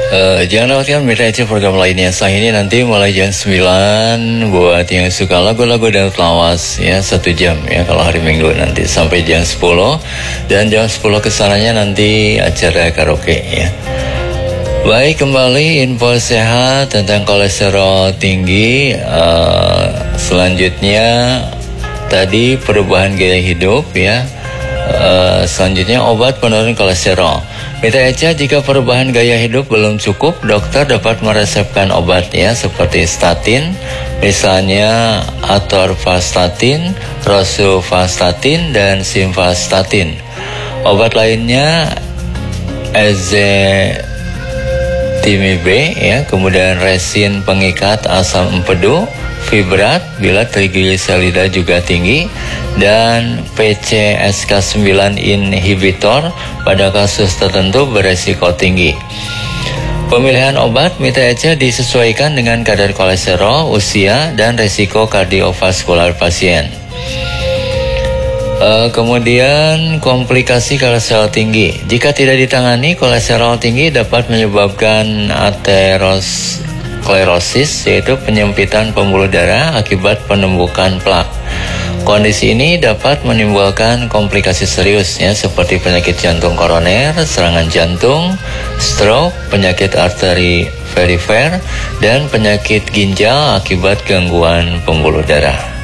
Jangan lewatkan Mitra Ece program lainnya. Setelah ini nanti mulai jam 9 buat yang suka lagu-lagu dan lawas ya, 1 jam ya kalau hari Minggu nanti sampai jam 10. Dan jam 10 kesananya nanti acara karaoke ya. Baik, kembali info sehat tentang kolesterol tinggi. Selanjutnya tadi perubahan gaya hidup ya. Selanjutnya obat penurun kolesterol. Mitra Eca, jika perubahan gaya hidup belum cukup, dokter dapat meresepkan obat ya, seperti statin, misalnya atorvastatin, rosuvastatin, dan simvastatin. Obat lainnya ezetimibe ya, kemudian resin pengikat asam empedu, fibrat bila trigliserida juga tinggi, dan PCSK9 inhibitor pada kasus tertentu beresiko tinggi. Pemilihan obat Mitra Eca disesuaikan dengan kadar kolesterol, usia, dan resiko kardiovaskular pasien. Kemudian komplikasi kolesterol tinggi. Jika tidak ditangani, kolesterol tinggi dapat menyebabkan aterosklerosis, yaitu penyempitan pembuluh darah akibat penumbukan plak. Kondisi ini dapat menimbulkan komplikasi serius ya, seperti penyakit jantung koroner, serangan jantung, stroke, penyakit arteri perifer, dan penyakit ginjal akibat gangguan pembuluh darah.